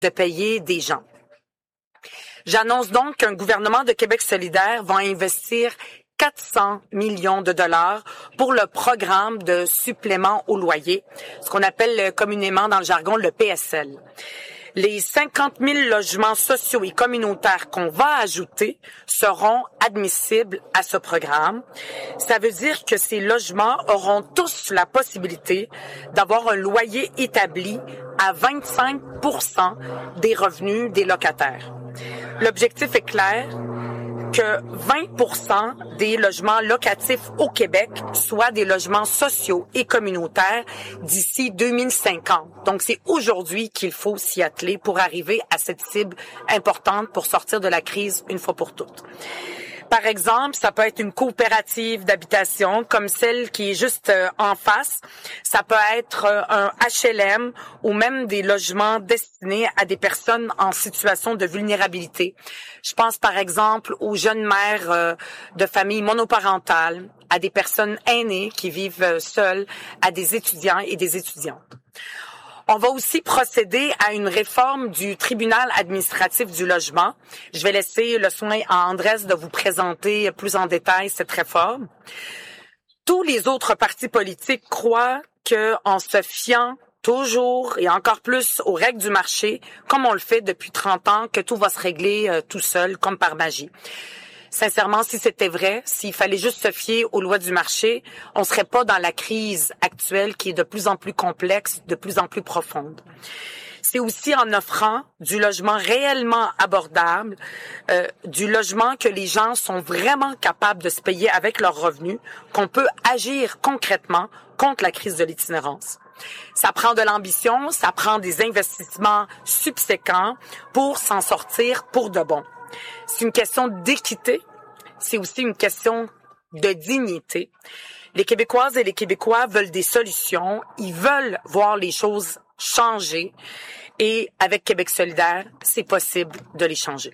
de payer des gens. J'annonce donc qu'un gouvernement de Québec solidaire va investir 400 millions de dollars pour le programme de supplément au loyer, ce qu'on appelle communément dans le jargon le PSL. Les 50 000 logements sociaux et communautaires qu'on va ajouter seront admissibles à ce programme. Ça veut dire que ces logements auront tous la possibilité d'avoir un loyer établi à 25 % des revenus des locataires. L'objectif est clair, que 20 % des logements locatifs au Québec soient des logements sociaux et communautaires d'ici 2050. Donc, c'est aujourd'hui qu'il faut s'y atteler pour arriver à cette cible importante pour sortir de la crise une fois pour toutes. Par exemple, ça peut être une coopérative d'habitation comme celle qui est juste en face. Ça peut être un HLM ou même des logements destinés à des personnes en situation de vulnérabilité. Je pense par exemple aux jeunes mères de familles monoparentales, à des personnes aînées qui vivent seules, à des étudiants et des étudiantes. On va aussi procéder à une réforme du tribunal administratif du logement. Je vais laisser le soin à Andrés de vous présenter plus en détail cette réforme. Tous les autres partis politiques croient qu'en se fiant toujours et encore plus aux règles du marché, comme on le fait depuis 30 ans, que tout va se régler tout seul, comme par magie. Sincèrement, si c'était vrai, s'il fallait juste se fier aux lois du marché, on serait pas dans la crise actuelle qui est de plus en plus complexe, de plus en plus profonde. C'est aussi en offrant du logement réellement abordable, du logement que les gens sont vraiment capables de se payer avec leurs revenus, qu'on peut agir concrètement contre la crise de l'itinérance. Ça prend de l'ambition, ça prend des investissements subséquents pour s'en sortir pour de bon. C'est une question d'équité, c'est aussi une question de dignité. Les Québécoises et les Québécois veulent des solutions, ils veulent voir les choses changer et avec Québec solidaire, c'est possible de les changer.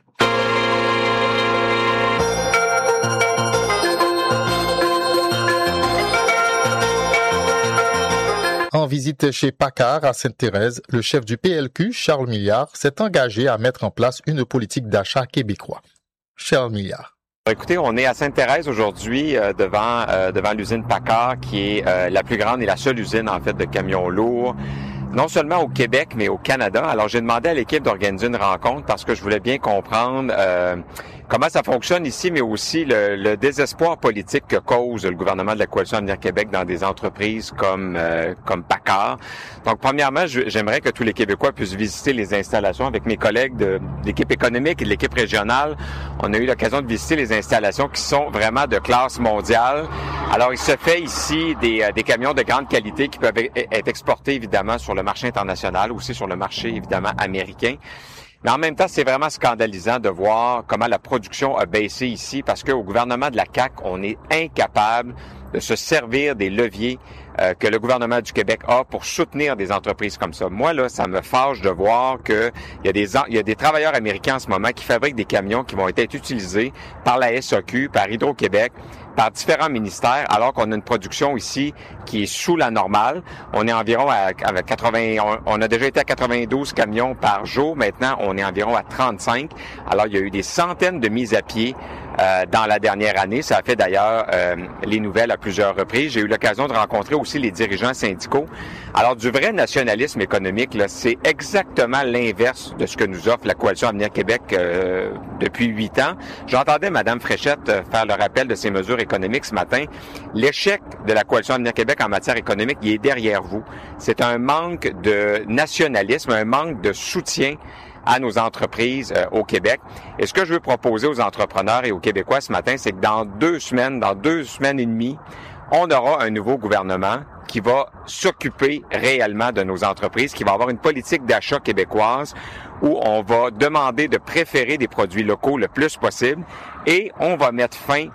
En visite chez PACCAR à Sainte-Thérèse, le chef du PLQ, Charles Milliard, s'est engagé à mettre en place une politique d'achat québécois. Charles Milliard. Écoutez, on est à Sainte-Thérèse aujourd'hui devant l'usine PACCAR qui est la plus grande et la seule usine en fait de camions lourds, non seulement au Québec mais au Canada. Alors j'ai demandé à l'équipe d'organiser une rencontre parce que je voulais bien comprendre comment ça fonctionne ici, mais aussi le désespoir politique que cause le gouvernement de la Coalition Avenir Québec dans des entreprises comme PACCAR. Donc, premièrement, j'aimerais que tous les Québécois puissent visiter les installations avec mes collègues de l'équipe économique et de l'équipe régionale. On a eu l'occasion de visiter les installations qui sont vraiment de classe mondiale. Alors, il se fait ici des camions de grande qualité qui peuvent être exportés, évidemment, sur le marché international, aussi sur le marché, évidemment, américain. Mais en même temps, c'est vraiment scandalisant de voir comment la production a baissé ici parce qu'au gouvernement de la CAQ, on est incapable de se servir des leviers que le gouvernement du Québec a pour soutenir des entreprises comme ça. Moi, là, ça me fâche de voir que il y a des travailleurs américains en ce moment qui fabriquent des camions qui vont être utilisés par la SAQ, par Hydro-Québec, par différents ministères, alors qu'on a une production ici qui est sous la normale. On est environ à 80, on a déjà été à 92 camions par jour. Maintenant, on est environ à 35. Alors, il y a eu des centaines de mises à pied dans la dernière année. Ça a fait d'ailleurs les nouvelles à plusieurs reprises. J'ai eu l'occasion de rencontrer aussi les dirigeants syndicaux. Alors, du vrai nationalisme économique, là, c'est exactement l'inverse de ce que nous offre la Coalition Avenir Québec depuis 8 ans. J'entendais Mme Fréchette faire le rappel de ces mesures économiques ce matin. L'échec de la Coalition Avenir Québec en matière économique, il est derrière vous. C'est un manque de nationalisme, un manque de soutien à nos entreprises au Québec. Et ce que je veux proposer aux entrepreneurs et aux Québécois ce matin, c'est que dans 2 semaines et demie, on aura un nouveau gouvernement qui va s'occuper réellement de nos entreprises, qui va avoir une politique d'achat québécoise où on va demander de préférer des produits locaux le plus possible et on va mettre fin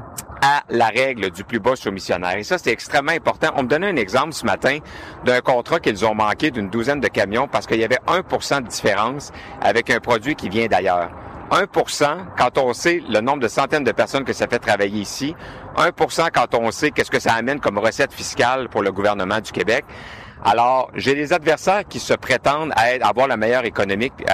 à la règle du plus bas soumissionnaire. Et ça, c'est extrêmement important. On me donnait un exemple ce matin d'un contrat qu'ils ont manqué d'une douzaine de camions parce qu'il y avait 1% de différence avec un produit qui vient d'ailleurs. 1%, quand on sait le nombre de centaines de personnes que ça fait travailler ici, 1% quand on sait qu'est-ce que ça amène comme recette fiscale pour le gouvernement du Québec. Alors, j'ai des adversaires qui se prétendent à avoir la meilleure économie